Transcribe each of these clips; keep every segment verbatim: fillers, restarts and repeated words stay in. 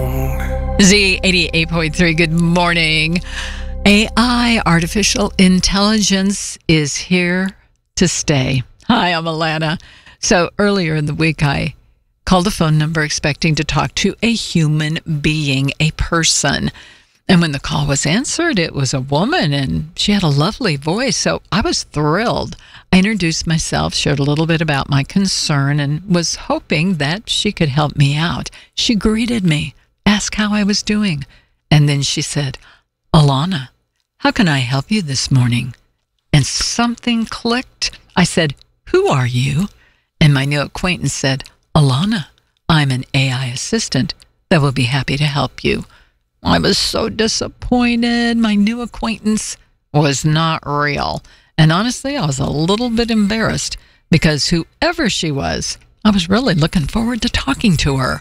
wrong. Z eighty-eight point three, good morning. A I, artificial intelligence, is here to stay. Hi, I'm Alana. So earlier in the week, I called a phone number expecting to talk to a human being, a person. And when the call was answered, it was a woman, and she had a lovely voice, so I was thrilled. I introduced myself, shared a little bit about my concern, and was hoping that she could help me out. She greeted me, asked how I was doing, and then she said, "Alana, how can I help you this morning?" And something clicked. I said, "Who are you?" And my new acquaintance said, "Alana, I'm an A I assistant that will be happy to help you." I was so disappointed. My new acquaintance was not real. And honestly, I was a little bit embarrassed because whoever she was, I was really looking forward to talking to her.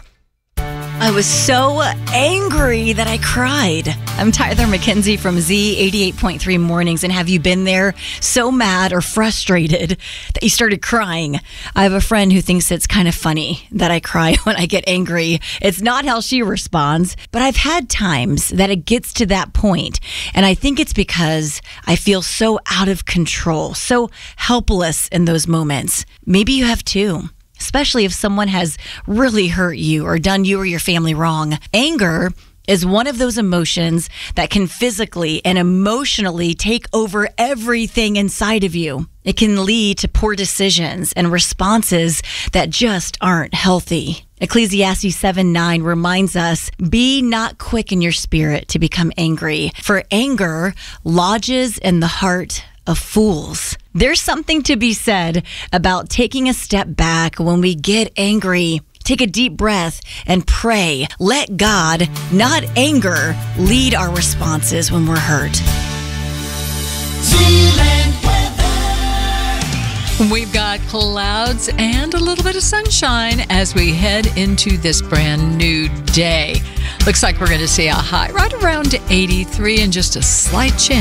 I was so angry that I cried. I'm Tyler McKenzie from Z eighty-eight point three Mornings, and have you been there so mad or frustrated that you started crying? I have a friend who thinks it's kind of funny that I cry when I get angry. It's not how she responds, but I've had times that it gets to that point, and I think it's because I feel so out of control, so helpless in those moments. Maybe you have too. Especially if someone has really hurt you or done you or your family wrong. Anger is one of those emotions that can physically and emotionally take over everything inside of you. It can lead to poor decisions and responses that just aren't healthy. Ecclesiastes seven nine reminds us, "Be not quick in your spirit to become angry, for anger lodges in the heart of fools." There's something to be said about taking a step back when we get angry. Take a deep breath and pray. Let God, not anger, lead our responses when we're hurt. We've got clouds and a little bit of sunshine as we head into this brand new day. Looks like we're going to see a high right around eighty-three and just a slight chance